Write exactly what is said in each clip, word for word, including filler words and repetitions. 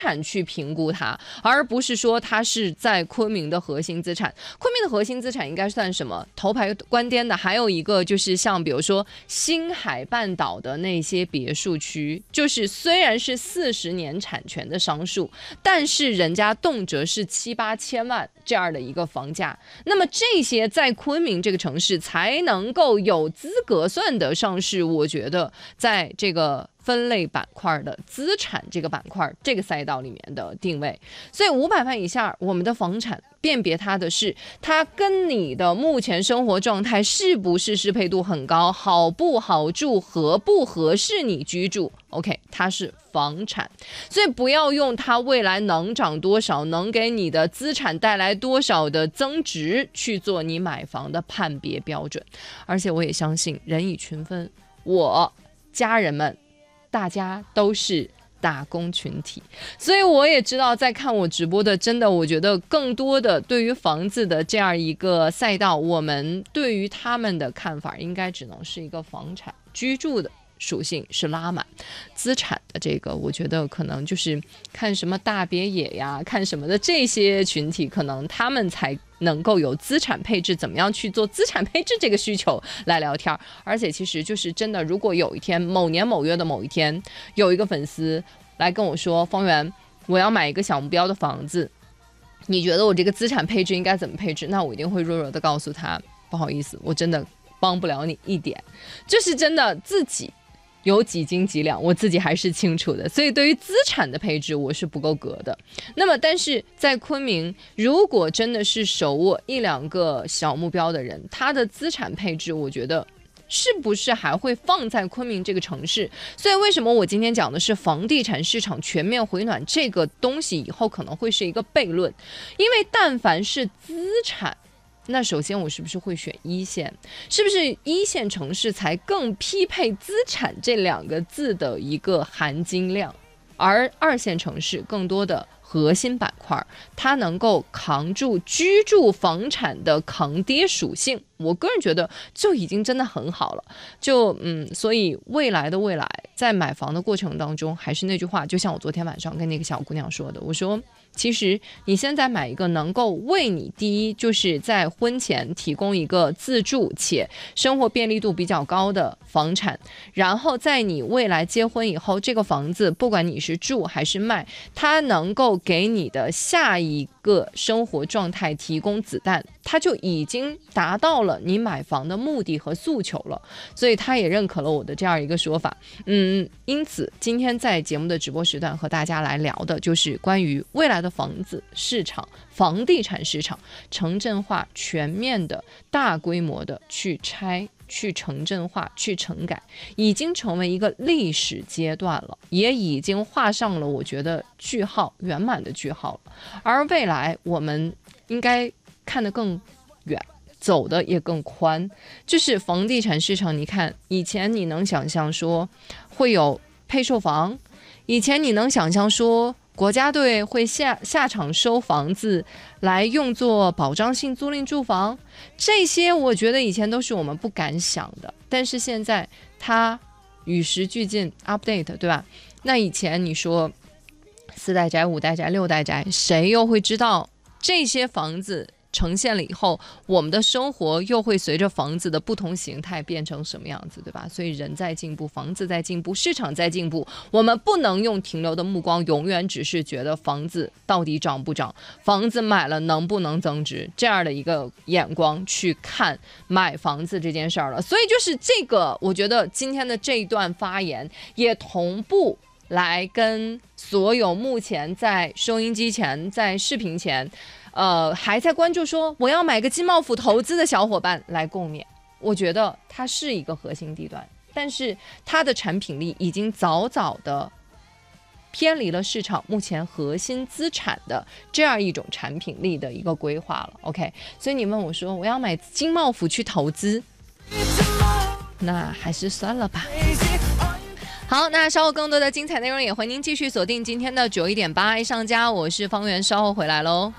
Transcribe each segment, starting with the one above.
产去评估它，而不是说它是在昆明的核心资产。昆明的核心资产应该算什么？头牌关颠的还有一个就是像比如说星海半岛的那些别墅区，就是虽然是四十年产权的商数，但是人家动辄是七八千万这样的一个房价，那么这些在昆明这个城市才能够有资格算得上是，我觉得在这个分类板块的资产这个板块这个赛道里面的定位。所以五百万以下，我们的房产辨别它的是它跟你的目前生活状态是不是适配度很高，好不好住，合不合适你居住。 OK， 它是房产，所以不要用它未来能涨多少，能给你的资产带来多少的增值去做你买房的判别标准。而且我也相信人以群分，我家人们大家都是打工群体，所以我也知道在看我直播的真的我觉得更多的对于房子的这样一个赛道，我们对于他们的看法应该只能是一个房产居住的属性是拉满，资产的这个我觉得可能就是看什么大别野呀，看什么的这些群体，可能他们才能够有资产配置，怎么样去做资产配置这个需求来聊天。而且其实就是真的，如果有一天某年某月的某一天有一个粉丝来跟我说，方圆我要买一个小目标的房子，你觉得我这个资产配置应该怎么配置，那我一定会弱弱的告诉他，不好意思，我真的帮不了你一点，就是真的自己有几斤几两我自己还是清楚的，所以对于资产的配置我是不够格的。那么但是在昆明，如果真的是手握一两个小目标的人，他的资产配置我觉得是不是还会放在昆明这个城市。所以为什么我今天讲的是房地产市场全面回暖这个东西以后可能会是一个悖论，因为但凡是资产，那首先我是不是会选一线，是不是一线城市才更匹配资产这两个字的一个含金量，而二线城市更多的核心板块它能够扛住居住房产的抗跌属性，我个人觉得就已经真的很好了。就嗯，所以未来的未来在买房的过程当中，还是那句话，就像我昨天晚上跟那个小姑娘说的，我说其实你现在买一个能够为你第一就是在婚前提供一个自住且生活便利度比较高的房产，然后在你未来结婚以后，这个房子不管你是住还是卖，它能够给你的下一个生活状态提供子弹，它就已经达到了你买房的目的和诉求了。所以他也认可了我的这样一个说法。嗯，因此今天在节目的直播时段和大家来聊的就是关于未来的房子市场、房地产市场城镇化全面的大规模的去拆、去城镇化、去城改，已经成为一个历史阶段了，也已经画上了我觉得句号，圆满的句号了。而未来我们应该看得更远，走的也更宽。就是房地产市场，你看以前你能想象说会有配售房，以前你能想象说国家队会下下场收房子来用作保障性租赁住房，这些我觉得以前都是我们不敢想的，但是现在它与时俱进 update， 对吧？那以前你说四代宅、五代宅、六代宅，谁又会知道这些房子呈现了以后，我们的生活又会随着房子的不同形态变成什么样子，对吧？所以人在进步，房子在进步，市场在进步，我们不能用停留的目光永远只是觉得房子到底涨不涨，房子买了能不能增值，这样的一个眼光去看买房子这件事儿了。所以就是这个，我觉得今天的这一段发言也同步来跟所有目前在收音机前、在视频前呃，还在关注说我要买个金茂府投资的小伙伴来共勉。我觉得它是一个核心地段，但是它的产品力已经早早的偏离了市场目前核心资产的这样一种产品力的一个规划了。 OK， 所以你问我说我要买金茂府去投资，那还是算了吧。好，那稍后更多的精彩内容也欢迎您继续锁定今天的九一点八爱上家，我是方圆，稍后回来喽。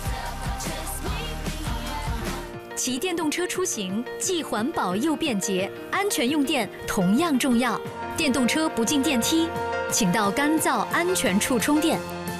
骑电动车出行既环保又便捷，安全用电同样重要。电动车不进电梯，请到干燥安全处充电。